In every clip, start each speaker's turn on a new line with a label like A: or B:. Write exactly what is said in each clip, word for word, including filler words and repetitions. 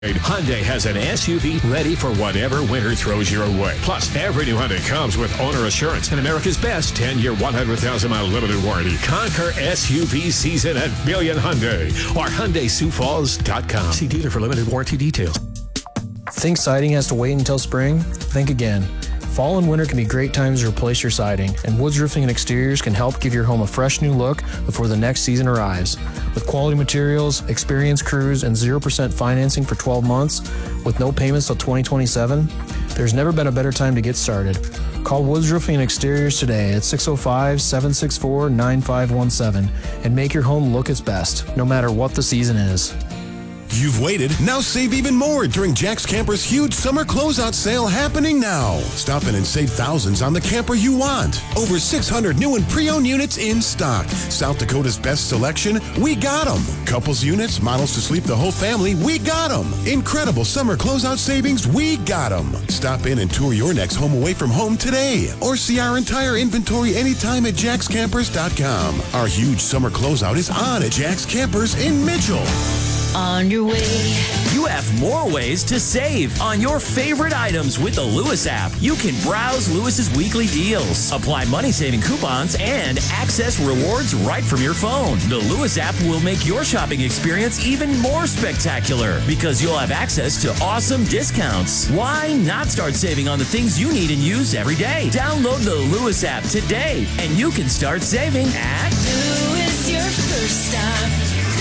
A: Hyundai has an S U V ready for whatever winter throws your way. Plus, every new Hyundai comes with owner assurance and America's best ten-year, one hundred thousand mile limited warranty. Conquer S U V season at Billion Hyundai or Hyundai Sioux Falls dot com. See dealer for limited warranty details.
B: Think siding has to wait until spring? Think again. Fall and winter can be great times to replace your siding, and Woods Roofing and Exteriors can help give your home a fresh new look before the next season arrives. With quality materials, experienced crews, and zero percent financing for twelve months with no payments till twenty twenty-seven, there's never been a better time to get started. Call Woods Roofing and Exteriors today at six oh five, seven six four, nine five one seven and make your home look its best, no matter what the season is.
C: You've waited. Now save even more during Jack's Camper's huge summer closeout sale happening now. Stop in and save thousands on the camper you want. Over six hundred new and pre-owned units in stock. South Dakota's best selection, we got them. Couples units, models to sleep the whole family, we got them. Incredible summer closeout savings, we got them. Stop in and tour your next home away from home today. Or see our entire inventory anytime at jacks campers dot com. Our huge summer closeout is on at Jack's Campers in Mitchell.
D: On your way.
E: You have more ways to save on your favorite items with the Lewis app. You can browse Lewis's weekly deals, apply money-saving coupons, and access rewards right from your phone. The Lewis app will make your shopping experience even more spectacular because you'll have access to awesome discounts. Why not start saving on the things you need and use every day? Download the Lewis app today, and you can start saving at
D: Lewis, your first stop.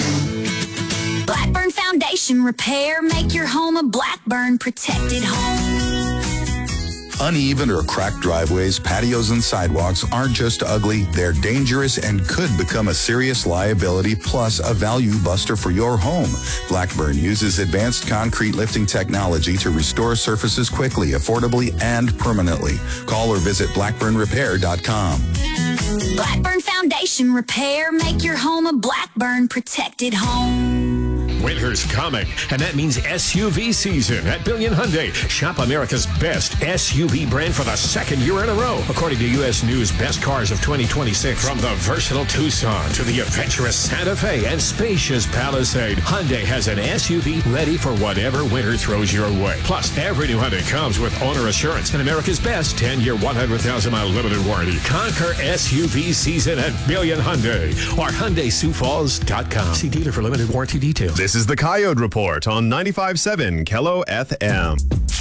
D: Blackburn Foundation Repair. Make your home a Blackburn protected home.
F: Uneven or cracked driveways, patios, and sidewalks aren't just ugly, they're dangerous and could become a serious liability plus a value buster for your home. Blackburn uses advanced concrete lifting technology to restore surfaces quickly, affordably, and permanently. Call or visit blackburn repair dot com.
D: Blackburn Foundation Repair. Make your home a Blackburn protected home.
A: Winter's coming, and that means S U V season at Billion Hyundai. Shop America's best S U V brand for the second year in a row. According to U S News Best Cars of twenty twenty-six, from the versatile Tucson to the adventurous Santa Fe and spacious Palisade, Hyundai has an S U V ready for whatever winter throws your way. Plus, every new Hyundai comes with owner assurance and America's best ten-year, one hundred thousand mile limited warranty. Conquer S U V season at Billion Hyundai or Hyundai Sioux Falls dot com. See dealer for limited warranty details.
G: This is the Coyote Report on ninety-five point seven Kello F M.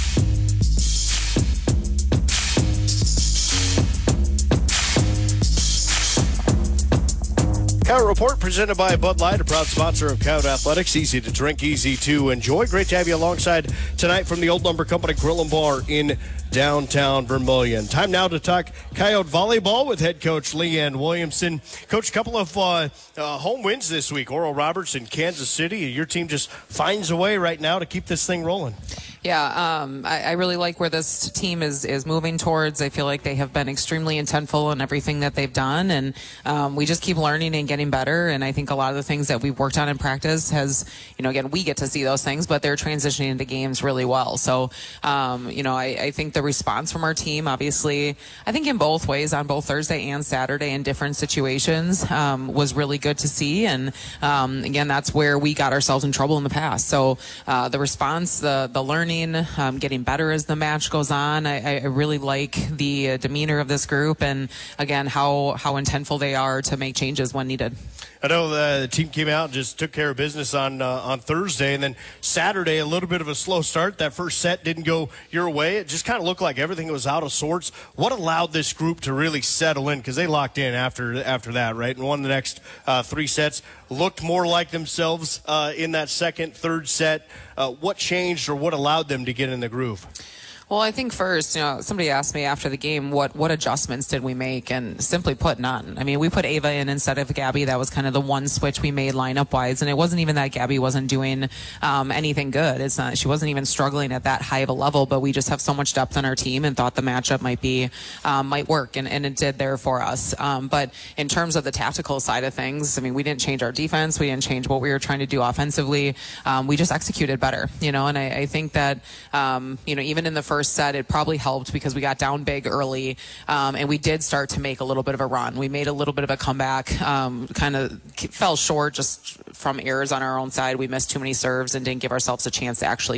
H: Coyote Report presented by Bud Light, a proud sponsor of Coyote Athletics. Easy to drink, easy to enjoy. Great to have you alongside tonight from the Old Lumber Company Grill and Bar in downtown Vermilion. Time now to talk Coyote volleyball with head coach Leanne Williamson. Coach, a couple of uh, uh, home wins this week. Oral Roberts in Kansas City. Your team just finds a way right now to keep this thing rolling.
I: Yeah, um, I, I really like where this team is, is moving towards. I feel like they have been extremely intentful in everything that they've done, and um, we just keep learning and getting better. And I think a lot of the things that we've worked on in practice has, you know, again, we get to see those things, but they're transitioning into games really well. So, um, you know, I, I think the response from our team, obviously, I think in both ways, on both Thursday and Saturday in different situations, um, was really good to see. And um, again, that's where we got ourselves in trouble in the past. So uh, the response, the the learning, Um, getting better as the match goes on. I, I really like the uh, demeanor of this group, and again, how how intentful they are to make changes when needed.
H: I know the team came out and just took care of business on uh, on Thursday, and then Saturday a little bit of a slow start. That first set didn't go your way. It just kind of looked like everything was out of sorts. What allowed this group to really settle in? Because they locked in after after that, right? And won the next uh, three sets. Looked more like themselves uh, in that second, third set. Uh, what changed or what allowed them to get in the groove?
I: Well, I think first, you know, somebody asked me after the game, what, what adjustments did we make? And simply put, none. I mean, we put Ava in instead of Gabby. That was kind of the one switch we made lineup-wise. And it wasn't even that Gabby wasn't doing um, anything good. It's not, she wasn't even struggling at that high of a level, but we just have so much depth on our team and thought the matchup might be, um, might work. And, and it did there for us. Um, but in terms of the tactical side of things, I mean, we didn't change our defense. We didn't change what we were trying to do offensively. Um, we just executed better, you know, and I, I think that, um, you know, even in the first first set, it probably helped because we got down big early, um, and we did start to make a little bit of a run. We made a little bit of a comeback, um, kind of fell short just from errors on our own side. We missed too many serves and didn't give ourselves a chance to actually